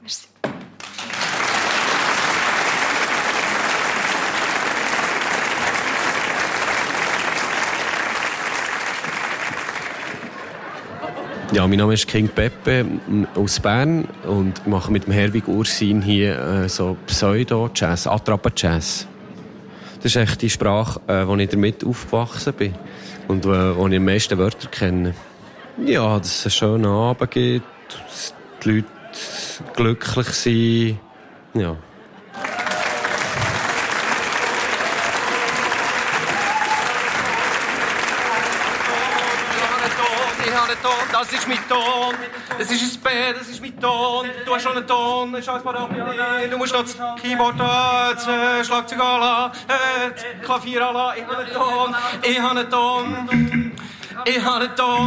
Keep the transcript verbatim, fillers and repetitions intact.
Merci. Ja, mein Name ist King Pepe aus Bern und ich mache mit dem Herwig Ursin hier äh, so Pseudo-Jazz, Attrapa-Jazz. Das ist echt die Sprache, äh, wo ich damit aufgewachsen bin und äh, wo ich die meisten Wörter kenne. Ja, dass es einen schönen Abend gibt, dass die Leute glücklich sind. Ja. Das ist mein Ton, das ist ein B, das ist mein Ton. Du hast schon einen Ton, das ist alles Paraply. Du musst noch das Keyboard an, das äh, Schlagzeug an, äh, das Klavier an. Ich habe einen Ton, ich habe einen Ton, ich habe einen Ton.